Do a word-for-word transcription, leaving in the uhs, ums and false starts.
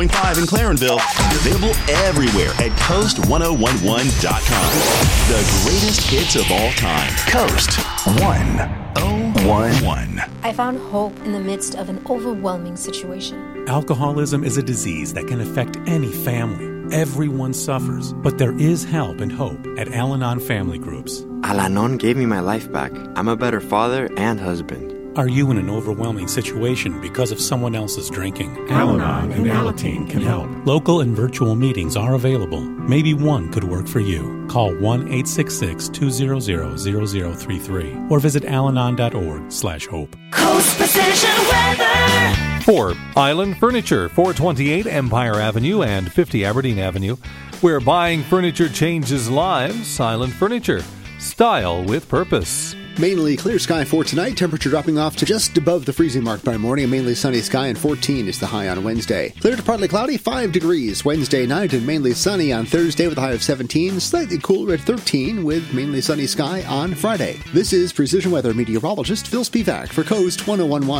five in Clarenville. Available everywhere at coast ten eleven dot com. The greatest hits of all time. Coast ten eleven. I found hope in the midst of an overwhelming situation. Alcoholism is a disease that can affect any family. Everyone suffers, but there is help and hope at Al-Anon Family Groups. Al-Anon gave me my life back. I'm a better father and husband. Are you in an overwhelming situation because of someone else's drinking? Al-Anon and Alateen can help. Local and virtual meetings are available. Maybe one could work for you. Call one eight six six, two zero zero, zero zero three three or visit alanon dot org slash hope. Coast Precision Weather. For Island Furniture, four twenty-eight Empire Avenue and fifty Aberdeen Avenue, where buying furniture changes lives. Island Furniture. Style with purpose. Mainly clear sky for tonight. Temperature dropping off to just above the freezing mark by morning. A mainly sunny sky, and fourteen is the high on Wednesday. Clear to partly cloudy, five degrees Wednesday night, and mainly sunny on Thursday with a high of seventeen. Slightly cooler at thirteen with mainly sunny sky on Friday. This is Precision Weather meteorologist Phil Spivak for Coast ten eleven.